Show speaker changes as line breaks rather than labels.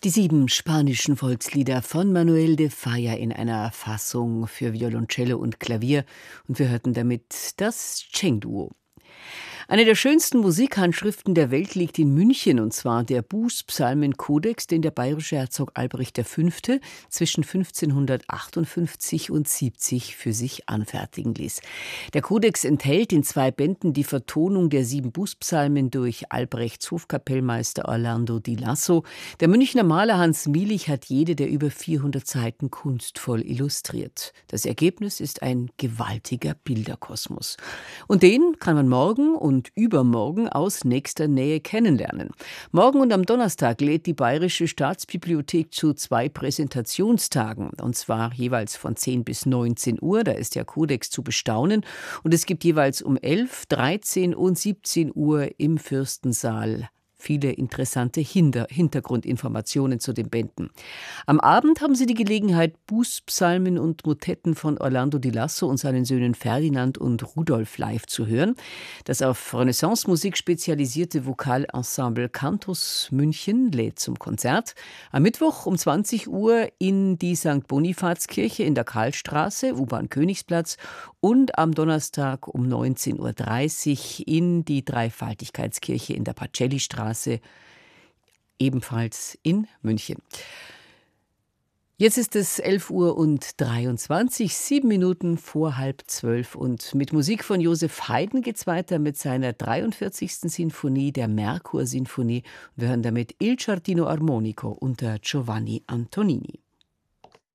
Die 7 spanischen Volkslieder von Manuel de Falla in einer Fassung für Violoncello und Klavier. Und wir hörten damit das Cheng-Duo. Eine der schönsten Musikhandschriften der Welt liegt in München, und zwar der Bußpsalmenkodex, den der bayerische Herzog Albrecht V. zwischen 1558 und 70 für sich anfertigen ließ. Der Kodex enthält in 2 Bänden die Vertonung der 7 Bußpsalmen durch Albrechts Hofkapellmeister Orlando di Lasso. Der Münchner Maler Hans Mielich hat jede der über 400 Seiten kunstvoll illustriert. Das Ergebnis ist ein gewaltiger Bilderkosmos. Und den kann man morgen und übermorgen aus nächster Nähe kennenlernen. Morgen und am Donnerstag lädt die Bayerische Staatsbibliothek zu 2 Präsentationstagen, und zwar jeweils von 10 bis 19 Uhr. Da ist der Kodex zu bestaunen, und es gibt jeweils um 11, 13 und 17 Uhr im Fürstensaal viele interessante Hintergrundinformationen zu den Bänden. Am Abend haben Sie die Gelegenheit, Bußpsalmen und Motetten von Orlando di Lasso und seinen Söhnen Ferdinand und Rudolf live zu hören. Das auf Renaissance-Musik spezialisierte Vokalensemble Cantus München lädt zum Konzert. Am Mittwoch um 20 Uhr in die St. Bonifazkirche in der Karlstraße, U-Bahn Königsplatz, und am Donnerstag um 19:30 Uhr in die Dreifaltigkeitskirche in der Pacelli-Straße, ebenfalls in München. Jetzt ist es 11:23 Uhr, 7 Minuten vor 11:30, und mit Musik von Joseph Haydn geht's weiter mit seiner 43. Sinfonie, der Merkur-Sinfonie. Wir hören damit Il Giardino Armonico unter Giovanni Antonini.